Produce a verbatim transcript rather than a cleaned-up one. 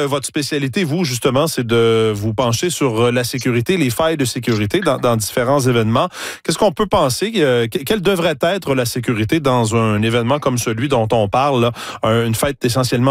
que votre spécialité, vous, justement, c'est de vous pencher sur la sécurité, les failles de sécurité dans, dans différents événements. Qu'est-ce qu'on peut penser? Euh, quelle devrait être la sécurité dans un événement comme celui dont on parle, là, une fête essentiellement